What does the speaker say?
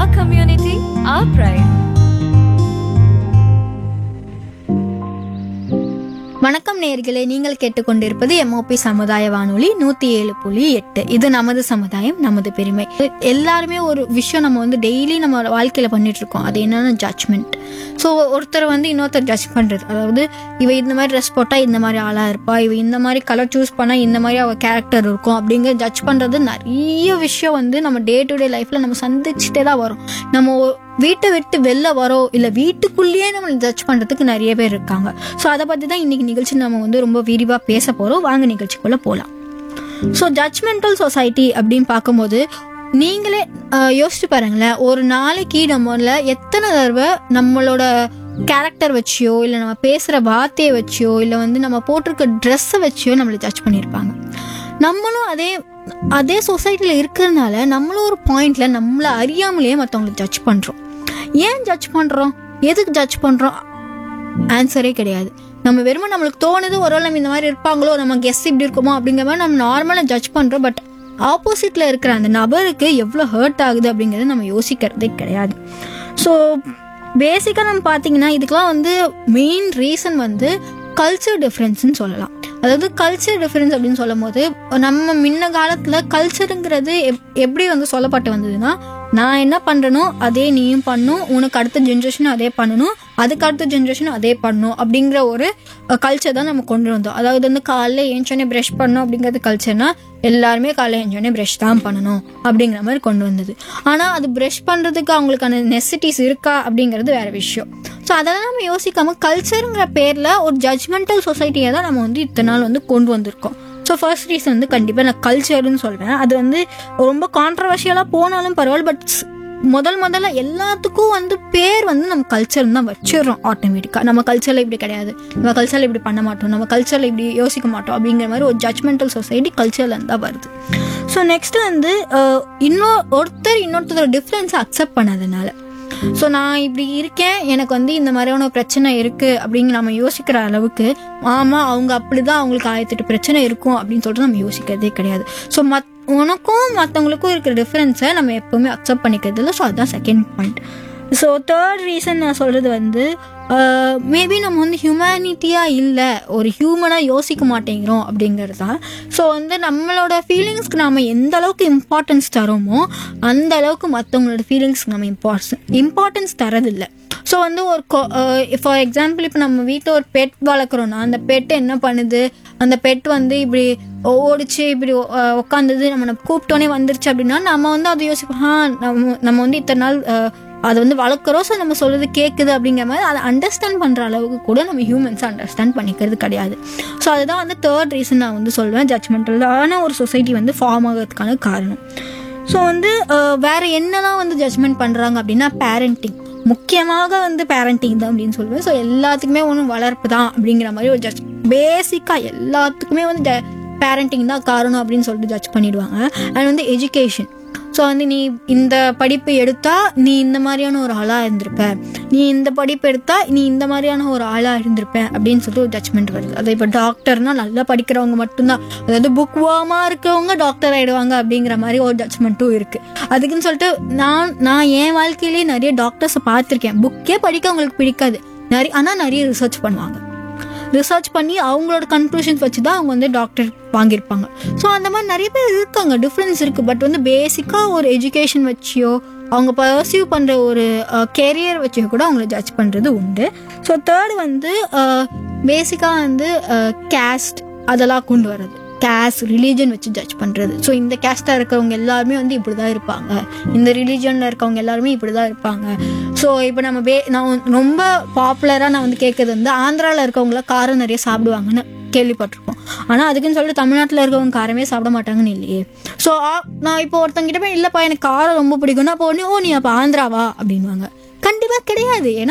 our community, our pride. வணக்கம் நேயர்களே, நீங்கள் கேட்டுக்கொண்டிருப்பது எம்ஓபி சமுதாய வானொலி 107.8. இது நமது சமுதாயம், நமது பெருமை. எல்லாருமே ஒரு விஷயம் நம்ம வந்து டெய்லி நம்ம வாழ்க்கையில பண்ணிட்டு இருக்கோம். அது என்னன்னா ஜட்ஜ்மெண்ட். ஸோ ஒருத்தர் வந்து இன்னொருத்தர் ஜட்ஜ் பண்றது, அதாவது இவ இந்த மாதிரி ட்ரெஸ் போட்டா இந்த மாதிரி ஆளா இருப்பா, இவ இந்த மாதிரி கலர் சூஸ் பண்ணா இந்த மாதிரி அவ கேரக்டர் இருக்கும் அப்படிங்கிற ஜட்ஜ் பண்றது நிறைய விஷயம் வந்து நம்ம டே டு டே லைஃப்ல நம்ம சந்திச்சுட்டே தான் வரும். நம்ம வீட்டை விட்டு வெளில வரோம், இல்லை வீட்டுக்குள்ளேயே நம்ம ஜட்ஜ் பண்ணுறதுக்கு நிறைய பேர் இருக்காங்க. ஸோ அதை பற்றி தான் இன்னைக்கு நிகழ்ச்சி நம்ம வந்து ரொம்ப விரிவாக பேச போகிறோம். வாங்க நிகழ்ச்சிக்குள்ளே போகலாம். ஸோ ஜட்ஜ்மெண்டல் சொசைட்டி அப்படின்னு பார்க்கும்போது நீங்களே யோசிச்சு பாருங்களேன், ஒரு நாளைக்கு நம்மள எத்தனை தடவை நம்மளோட கேரக்டர் வச்சியோ, இல்லை நம்ம பேசுகிற வார்த்தையை வச்சியோ, இல்லை வந்து நம்ம போட்டிருக்க ட்ரெஸ்ஸை வச்சியோ நம்மளை ஜட்ஜ் பண்ணியிருப்பாங்க. நம்மளும் அதே சொசைட்டியில் இருக்கிறதுனால நம்மளும் ஒரு பாயிண்ட்ல நம்மளை அறியாமலேயே மற்றவங்களை ஜட்ஜ் பண்ணுறோம். ஏன் ஜட்ஜ் பண்ணுறோம், எதுக்கு ஜட்ஜ் பண்ணுறோம்? ஆன்சரே கிடையாது. நம்ம வெறுமை நம்மளுக்கு தோணுது, ஒரு வேளை நம்ம இந்த மாதிரி இருப்பாங்களோ, நம்ம கெஸ் இப்படி இருக்குமோ அப்படிங்கிற மாதிரி நம்ம நார்மலாக ஜட்ஜ் பண்ணுறோம். பட் ஆப்போசிட்டில் இருக்கிற அந்த நபருக்கு எவ்வளோ ஹர்ட் ஆகுது அப்படிங்கிறத நம்ம யோசிக்கிறதே கிடையாது. ஸோ பேசிக்காக நம்ம பார்த்தீங்கன்னா இதுக்கெலாம் வந்து மெயின் ரீசன் வந்து கல்ச்சர் டிஃப்ரென்ஸ்ன்னு சொல்லலாம். அதாவது கல்ச்சர் டிஃப்ரென்ஸ் அப்படின்னு சொல்லும் போது நம்ம முன்ன காலத்தில் கல்ச்சருங்கிறது எப்படி வந்து சொல்லப்பட்டு வந்ததுன்னா, நான் என்ன பண்ணுறனோ அதே நீயும் பண்ணணும், உனக்கு அடுத்த ஜென்ரேஷனும் அதே பண்ணணும், அதுக்கு அடுத்த ஜென்ரேஷனும் அதே பண்ணணும் அப்படிங்கிற ஒரு கல்ச்சர் தான் நம்ம கொண்டு வந்தோம். அதாவது வந்து காலைல ஏஞ்சோடனே ப்ரஷ் பண்ணணும் அப்படிங்கிறது கல்ச்சர்னா எல்லாருமே காலைல ஏஞ்சோடனே ப்ரஷ் தான் பண்ணணும் அப்படிங்கிற மாதிரி கொண்டு வந்தது. ஆனால் அது ப்ரஷ் பண்ணுறதுக்கு அவங்களுக்கான நெசசிட்டிஸ் இருக்கா அப்படிங்கிறது வேற விஷயம். ஸோ அதெல்லாம் நம்ம யோசிக்காம கல்ச்சருங்கிற பேரில் ஒரு ஜட்ஜ்மெண்டல் சொசைட்டியை தான் நம்ம வந்து இத்தனை நாள் வந்து கொண்டு வந்திருக்கோம். ஸோ ஃபர்ஸ்ட் ரீசன் வந்து கண்டிப்பாக நான் கல்ச்சர்னு சொல்கிறேன். அது வந்து ரொம்ப கான்ட்ரவர்ஷியலாக போனாலும் பரவாயில்ல, பட் முதல்ல எல்லாத்துக்கும் வந்து பேர் வந்து நம்ம கல்ச்சர் தான் வச்சிடறோம் ஆட்டோமேட்டிக்காக. நம்ம கல்ச்சரில் இப்படி கிடையாது, நம்ம கல்ச்சரில் இப்படி பண்ண மாட்டோம், நம்ம கல்ச்சரில் இப்படி யோசிக்க மாட்டோம் அப்படிங்கிற மாதிரி ஒரு ஜட்ஜ்மெண்டல் சொசைட்டி கல்ச்சர்லேருந்து தான் வருது. ஸோ நெக்ஸ்ட் வந்து இன்னொருத்தர் டிஃப்ரென்ஸை அக்செப்ட் பண்ணதுனால, ஸோ நான் இப்படி இருக்கேன், எனக்கு வந்து இந்த மாதிரியான பிரச்சனை இருக்குது அப்படிங்கிற நம்ம யோசிக்கிற அளவுக்கு, ஆமாம் அவங்க அப்படிதான், அவங்களுக்கு 1008 பிரச்சனை இருக்கும் அப்படின்னு சொல்லிட்டு நம்ம யோசிக்கிறதே கிடையாது. ஸோ உனக்கும் மற்றவங்களுக்கும் இருக்கிற டிஃப்ரென்ஸை நம்ம எப்போவுமே அக்செப்ட் பண்ணிக்கிறது இல்லை. ஸோ அதுதான் second point. So third reason நான் சொல்கிறது வந்து மேபி நம்ம வந்து ஹியூமனிட்டியாக இல்லை, ஒரு ஹியூமனாக யோசிக்க மாட்டேங்கிறோம் அப்படிங்கிறது தான். ஸோ வந்து நம்மளோட ஃபீலிங்ஸ்க்கு நாம் எந்த அளவுக்கு இம்பார்ட்டன்ஸ் தரோமோ அந்த அளவுக்கு மற்றவங்களோட ஃபீலிங்ஸ்க்கு நம்ம இம்பார்ட்டன்ஸ் தரதில்லை. ஸோ வந்து ஒரு ஃபார் எக்ஸாம்பிள் இப்போ நம்ம வீட்டில் ஒரு பெட் வளர்க்குறோன்னா அந்த பெட் என்ன பண்ணுது, அந்த பெட் வந்து இப்படி ஓடிச்சு இப்படி உட்காந்துது, நம்ம கூப்பிட்டோன்னே வந்துருச்சு அப்படின்னா நம்ம வந்து அதை யோசிப்போம், நம்ம வந்து இத்தனை நாள் அதை வந்து வளர்க்குறோம், ஸோ நம்ம சொல்கிறது கேட்குது அப்படிங்கிற மாதிரி அதை அண்டர்ஸ்டாண்ட் பண்ணுற அளவுக்கு கூட நம்ம ஹியூமன்ஸை அண்டர்ஸ்டாண்ட் பண்ணிக்கிறது கிடையாது. ஸோ அதுதான் வந்து தேர்ட் ரீசன் நான் வந்து சொல்வேன் ஜட்ஜ்மெண்டலான ஒரு சொசைட்டி வந்து ஃபார்ம் ஆகிறதுக்கான காரணம். ஸோ வந்து வேறு என்னெல்லாம் வந்து ஜட்ஜ்மெண்ட் பண்ணுறாங்க அப்படின்னா பேரண்டிங், முக்கியமாக வந்து பேரண்டிங் தான் அப்படின்னு சொல்லுவேன். ஸோ எல்லாத்துக்குமே ஒன்றும் வளர்ப்பு தான் அப்படிங்கிற மாதிரி ஒரு பேசிக்காக எல்லாத்துக்குமே வந்து பேரண்டிங் தான் காரணம் அப்படின்னு சொல்லிட்டு ஜட்ஜ் பண்ணிடுவாங்க. அண்ட் வந்து எஜுகேஷன். ஸோ வந்து நீ இந்த படிப்பு எடுத்தா நீ இந்த மாதிரியான ஒரு ஆளாக இருந்திருப்ப, நீ இந்த படிப்பு எடுத்தா நீ இந்த மாதிரியான ஒரு ஆளாக இருந்திருப்ப அப்படின்னு சொல்லிட்டு ஒரு ஜட்ஜ்மெண்ட் வருது. அதை இப்போ டாக்டர்னா நல்லா படிக்கிறவங்க மட்டும்தான், அதாவது புக் வார்மாக இருக்கவங்க டாக்டர் ஆகிடுவாங்க அப்படிங்கிற மாதிரி ஒரு ஜட்ஜ்மெண்ட்டும் இருக்குது. அதுக்குன்னு சொல்லிட்டு நான் என் வாழ்க்கையிலேயே நிறைய டாக்டர்ஸை பார்த்துருக்கேன். புக்கே படிக்க அவங்களுக்கு பிடிக்காது, ஆனால் நிறைய ரிசர்ச் பண்ணுவாங்க. ரிசர்ச் பண்ணி அவங்களோட கன்க்ளூஷன்ஸ் வச்சு தான் அவங்க வந்து டாக்டர் வாங்கியிருப்பாங்க. ஸோ அந்த மாதிரி நிறைய பேர் இருக்காங்க, டிஃப்ரென்ஸ் இருக்குது. பட் வந்து பேசிக்காக ஒரு எஜுகேஷன் வச்சியோ அவங்க பர்சீவ் பண்ணுற ஒரு கெரியர் வச்சியோ கூட அவங்கள ஜட்ஜ் பண்ணுறது உண்டு. ஸோ தேர்டு வந்து பேசிக்காக வந்து கேஸ்ட் அதெல்லாம் கொண்டு வர்றது, கேஸ்ட் ரிலீஜன் வச்சு ஜட்ஜ் பண்ணுறது. ஸோ இந்த கேஸ்ட்டாக இருக்கிறவங்க எல்லாருமே வந்து இப்படி தான் இருப்பாங்க, இந்த ரிலீஜனில் இருக்கவங்க எல்லாருமே இப்படி தான் இருப்பாங்க. ஸோ இப்போ நான் ரொம்ப பாப்புலராக நான் வந்து கேட்குறது வந்து ஆந்திராவில் இருக்கவங்கள காரம் நிறைய சாப்பிடுவாங்கன்னு கேள்விப்பட்டிருப்போம். ஆனால் அதுக்குன்னு சொல்லிட்டு தமிழ்நாட்டில் இருக்கவங்க காரமே சாப்பிட மாட்டாங்கன்னு இல்லையே. ஸோ நான் இப்போ ஒருத்தங்கிட்ட போய் இல்லைப்பா எனக்கு காரம் ரொம்ப பிடிக்கும்னா அப்போ உடனே நீ அப்போ ஆந்திராவா அப்படின்வாங்க. கண்டிப்பாக கிடையாது. ஏன்னா